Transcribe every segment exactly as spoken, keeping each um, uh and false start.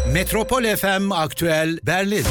Metropol F M Aktüel Berlin.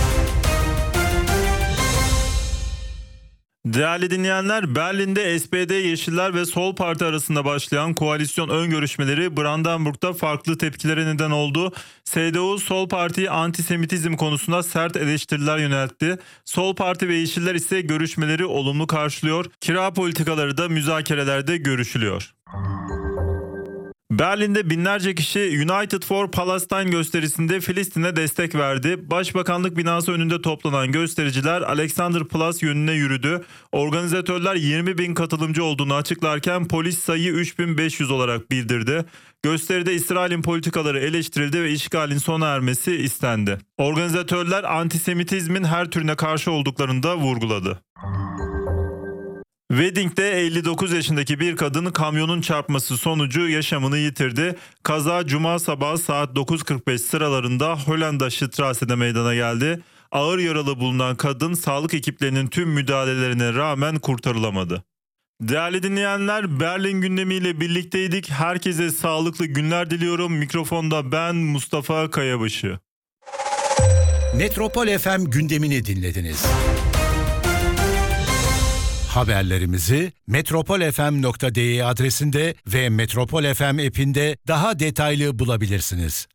Değerli dinleyenler, Berlin'de S P D, Yeşiller ve Sol Parti arasında başlayan koalisyon ön görüşmeleri Brandenburg'da farklı tepkilere neden oldu. S D U, Sol Parti'yi antisemitizm konusunda sert eleştiriler yöneltti. Sol Parti ve Yeşiller ise görüşmeleri olumlu karşılıyor. Kira politikaları da müzakerelerde görüşülüyor. Berlin'de binlerce kişi United for Palestine gösterisinde Filistin'e destek verdi. Başbakanlık binası önünde toplanan göstericiler Alexanderplatz yönüne yürüdü. Organizatörler yirmi bin katılımcı olduğunu açıklarken polis sayıyı üç bin beş yüz olarak bildirdi. Gösteride İsrail'in politikaları eleştirildi ve işgalin sona ermesi istendi. Organizatörler antisemitizmin her türüne karşı olduklarını da vurguladı. Wedding'de elli dokuz yaşındaki bir kadın kamyonun çarpması sonucu yaşamını yitirdi. Kaza cuma sabahı saat dokuz kırk beş sıralarında Hollanda Strasse'de meydana geldi. Ağır yaralı bulunan kadın sağlık ekiplerinin tüm müdahalelerine rağmen kurtarılamadı. Değerli dinleyenler, Berlin gündemiyle birlikteydik. Herkese sağlıklı günler diliyorum. Mikrofonda ben Mustafa Kayabaşı. Metropol F M gündemini dinlediniz. Haberlerimizi metropol f m nokta d e adresinde ve Metropol F M app'inde daha detaylı bulabilirsiniz.